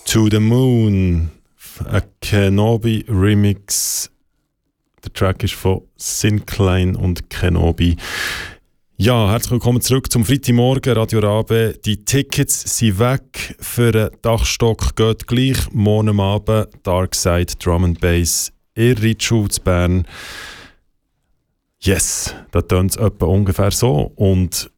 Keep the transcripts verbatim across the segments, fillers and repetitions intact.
To the Moon, ein Kenobi Remix. Der Track ist von Sinclair und Kenobi. Ja, herzlich willkommen zurück zum Freitagmorgen, Radio Rabe. Die Tickets sind weg für den Dachstock. Geht gleich morgen am Abend. Dark Side Drum and Bass in Ritschau zu Bern. Yes, da tönt es etwa ungefähr so. Und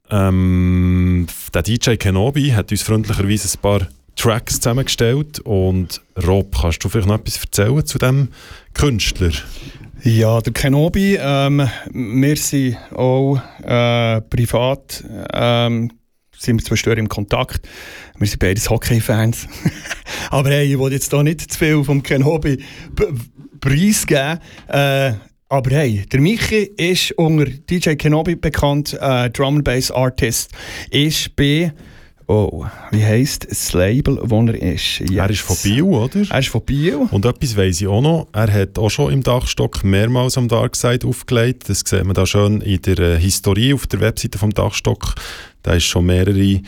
ähm, der D J Kenobi hat uns freundlicherweise ein paar Tracks zusammengestellt. Und Rob, kannst du vielleicht noch etwas erzählen zu diesem Künstler? Ja, der Kenobi, ähm, wir sind auch äh, privat, ähm, sind wir zwischendurch im Kontakt. Wir sind beides Hockey-Fans. Aber hey, ich will jetzt hier nicht zu viel vom Kenobi b- preisgeben. Äh, aber hey, der Michi ist unter D J Kenobi bekannt, äh, Drum and Bass Artist, ist bei... Oh, wie heisst das Label, wo er ist? Jetzt. Er ist von Biel, oder? Er ist von Biel. Und etwas weiss ich auch noch. Er hat auch schon im Dachstock mehrmals am Darkside aufgelegt. Das sieht man da schön in der äh, Historie auf der Webseite vom Dachstock. Da ist schon mehrere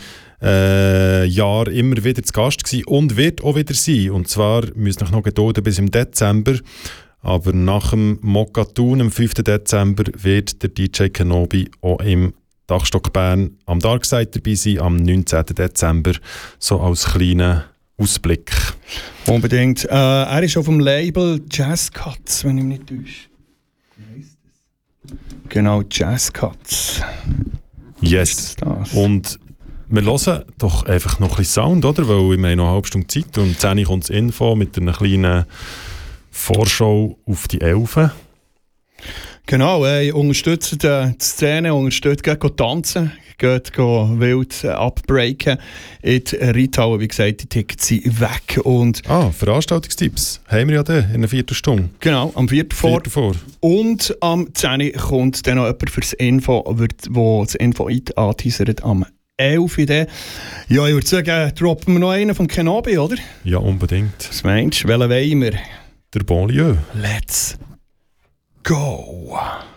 äh, Jahre immer wieder zu Gast gewesen und wird auch wieder sein. Und zwar müssen wir noch gedulden bis im Dezember. Aber nach dem Mokatun am fünften Dezember wird der D J Kenobi auch im Dachstock Bern am Darkside dabei sein, am neunzehnten Dezember, so als kleiner Ausblick. Unbedingt. Äh, er ist auf dem Label Jazz Cuts, wenn ich mich nicht täusche. Wie heisst das? Genau, Jazz Cuts. Yes. Und wir hören doch einfach noch ein bisschen Sound, oder? Weil wir haben noch eine halbe Stunde Zeit und um zehn Uhr kommt das Info mit einer kleinen Vorschau auf die Elfen. Genau, ey, unterstützt äh, die Szene, unterstützt, geht tanzen, geht wild äh, abbreaken. In Reithauen, wie gesagt, die Tickets sind weg. Und ah, Veranstaltungstipps haben wir ja dann in einer Viertelstunde. Genau, am vierten vor. vor. Und am zehn kommt dann noch jemand fürs Info, wird, wo das Info anteasert am elf. Ja, ich würde sagen, droppen wir noch einen vom Kenobi, oder? Ja, unbedingt. Was meinst du? Welchen wollen wir? Der Banlieue. Let's go!